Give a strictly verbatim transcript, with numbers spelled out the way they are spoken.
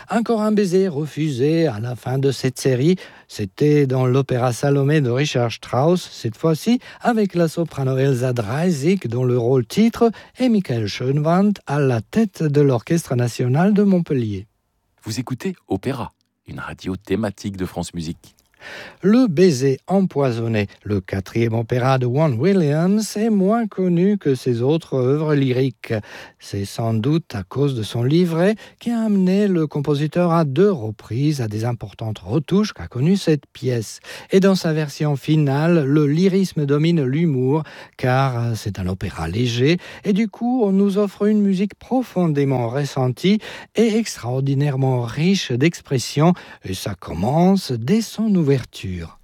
Encore un baiser refusé à la fin de cette série. C'était dans l'opéra Salomé de Richard Strauss, cette fois-ci avec la soprano Elsa Dreisig dont le rôle titre et Michael Schönwandt à la tête de l'Orchestre national de Montpellier. Vous écoutez Opéra, une radio thématique de France Musique. Le baiser empoisonné, le quatrième opéra de Vaughan Williams, est moins connu que ses autres œuvres lyriques. C'est sans doute à cause de son livret qui a amené le compositeur à deux reprises à des importantes retouches qu'a connu cette pièce. Et dans sa version finale, le lyrisme domine l'humour, car c'est un opéra léger, et du coup on nous offre une musique profondément ressentie et extraordinairement riche d'expressions, et ça commence dès son ouverture.